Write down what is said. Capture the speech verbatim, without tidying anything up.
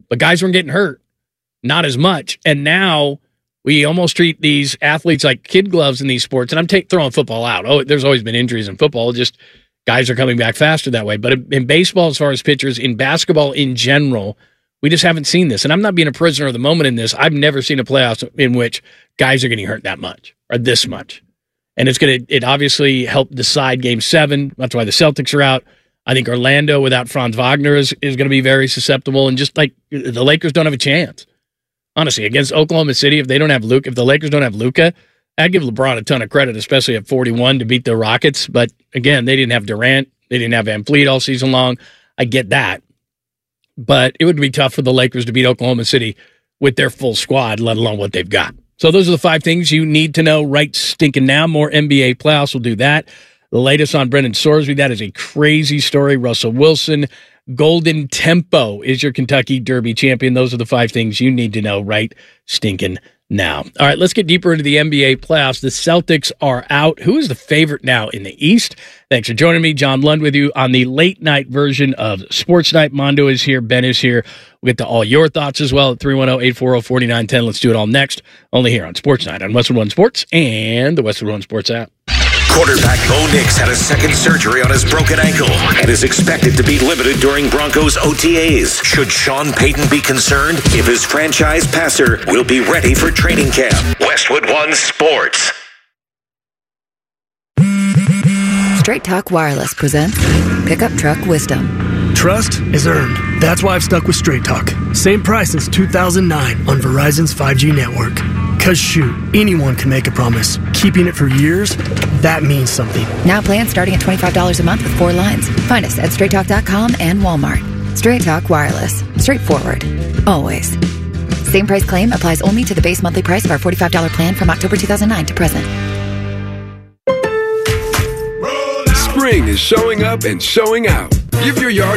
but guys weren't getting hurt. Not as much. And now we almost treat these athletes like kid gloves in these sports. And I'm take, throwing football out. Oh, there's always been injuries in football. Just guys are coming back faster that way. But in baseball, as far as pitchers, in basketball in general, we just haven't seen this. And I'm not being a prisoner of the moment in this. I've never seen a playoffs in which guys are getting hurt that much or this much. And it's going to, it obviously helped decide game seven. That's why the Celtics are out. I think Orlando without Franz Wagner is, is going to be very susceptible. And just like the Lakers don't have a chance. Honestly, against Oklahoma City, if they don't have Luke, if the Lakers don't have Luka, I'd give LeBron a ton of credit, especially at forty-one to beat the Rockets. But again, they didn't have Durant. They didn't have Van Fleet all season long. I get that. But it would be tough for the Lakers to beat Oklahoma City with their full squad, let alone what they've got. So those are the five things you need to know right stinking now. More N B A playoffs will do that. The latest on Brendan Sorsby, that is a crazy story. Russell Wilson, Golden Tempo is your Kentucky Derby champion. Those are the five things you need to know right stinking now. All right, let's get deeper into the N B A playoffs. The Celtics are out. Who is the favorite now in the East? Thanks for joining me. John Lund with you on the late night version of Sports Night. Mondo is here. Ben is here. We'll get to all your thoughts as well at three one zero, eight four zero, four nine one zero. Let's do it all next. Only here on Sports Night on Westwood One Sports and the Westwood One Sports app. Quarterback Bo Nix had a second surgery on his broken ankle and is expected to be limited during Broncos O T As. Should Sean Payton be concerned if his franchise passer will be ready for training camp? Westwood One Sports. Straight Talk Wireless presents Pickup Truck Wisdom. Trust is earned. That's why I've stuck with Straight Talk. Same price since two thousand nine on Verizon's five G network. Cause shoot, anyone can make a promise. Keeping it for years, that means something. Now plans starting at twenty-five dollars a month with four lines. Find us at straight talk dot com and Walmart. Straight Talk Wireless. Straightforward. Always. Same price claim applies only to the base monthly price of our forty-five dollars plan from October two thousand nine to present. Spring is showing up and showing out. Give your yard